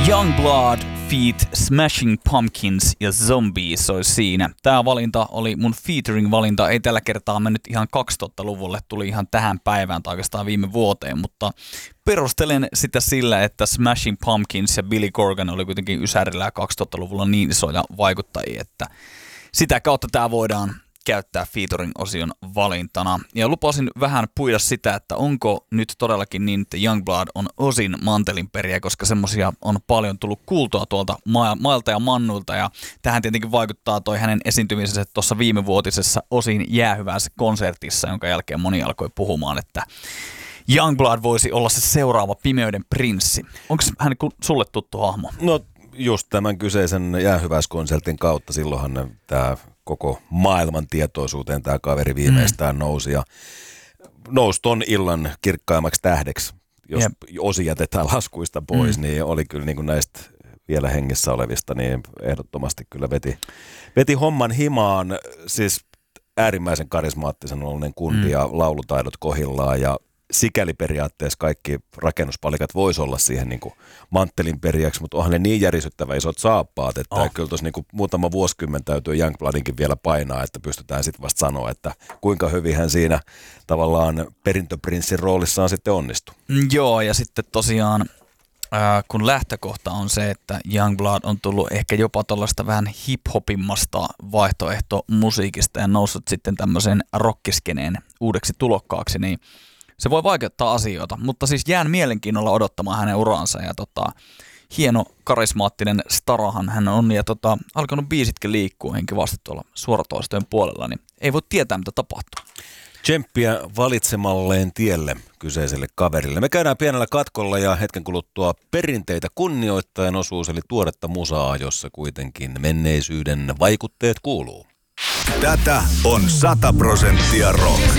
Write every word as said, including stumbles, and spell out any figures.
Youngblood feat. Smashing Pumpkins ja Zombies olisi siinä. Tämä valinta oli mun featuring-valinta. Ei tällä kertaa mennyt ihan kaksituhattaluvulle, tuli ihan tähän päivään tai oikeastaan viime vuoteen, mutta perustelen sitä sillä, että Smashing Pumpkins ja Billy Corgan oli kuitenkin ysärillä kaksituhattaluvulla niin isoja vaikuttajia, että sitä kautta tämä voidaan käyttää featuring-osion valintana. Ja lupasin vähän puida sitä, että onko nyt todellakin niin, että Youngblood on Ozin mantelinperiä, koska semmosia on paljon tullut kuultua tuolta ma- mailta ja mannuilta, ja tähän tietenkin vaikuttaa toi hänen esiintymisensä tuossa viimevuotisessa Ozin jäähyvässä konsertissa, jonka jälkeen moni alkoi puhumaan, että Youngblood voisi olla se seuraava pimeyden prinssi. Onko hän sulle tuttu hahmo? No just tämän kyseisen jäähyväiskonsertin kautta, silloinhan tämä koko maailman tietoisuuteen tämä kaveri viimeistään mm. nousi ja nousi ton illan kirkkaimmaksi tähdeksi. Jos yep. Osi jätetään laskuista pois, mm. niin oli kyllä niin kuin näistä vielä hengissä olevista, niin ehdottomasti kyllä veti, veti homman himaan. Siis äärimmäisen karismaattisen oloinen kundi mm. ja laulutaidot kohillaan, ja sikäli periaatteessa kaikki rakennuspalikat voisi olla siihen niin kuin manttelin periaksi, mutta onhan ne niin järisyttävä isot saappaat, että oh. kyllä tuossa niin kuin muutama vuosikymmen täytyy Youngbloodinkin vielä painaa, että pystytään sitten vasta sanoa, että kuinka hyvin hän siinä tavallaan perintöprinssin roolissaan sitten onnistui. Joo, ja sitten tosiaan äh, kun lähtökohta on se, että Youngblood on tullut ehkä jopa tuollaista vähän hip-hopimmasta vaihtoehtomusiikista ja noussut sitten tämmöisen rockiskeneen uudeksi tulokkaaksi, niin se voi vaikeuttaa asioita, mutta siis jään mielenkiinnolla odottamaan hänen uransa, ja tota, hieno karismaattinen starahan hän on, ja tota, alkanut biisitkin liikkuu henki vasta tuolla suoratoistojen puolella, niin ei voi tietää, mitä tapahtuu. Tsemppiä valitsemalleen tielle kyseiselle kaverille. Me käydään pienellä katkolla ja hetken kuluttua perinteitä kunnioittaen osuus, eli tuoretta musaa, jossa kuitenkin menneisyyden vaikutteet kuuluu. Tätä on sata prosenttia rock.